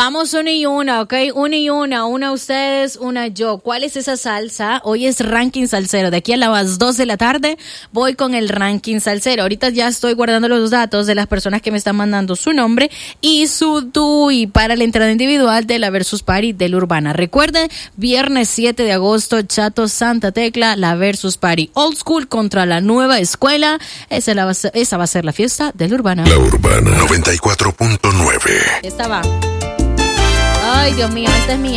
Vamos una y una, ¿ok? Una ustedes, una yo. ¿Cuál es esa salsa? Hoy es ranking salsero. De aquí a las 2 de la tarde voy con el ranking salsero. Ahorita ya estoy guardando los datos de las personas que me están mandando su nombre y su DUI para la entrada individual de la Versus Party de la Urbana. Recuerden, viernes 7 de agosto, Chato Santa Tecla, la Versus Party Old School contra la nueva escuela. Esa va a ser la fiesta de la Urbana. La Urbana 94.9. Esta va. Ay, Dios mío, esta es mía.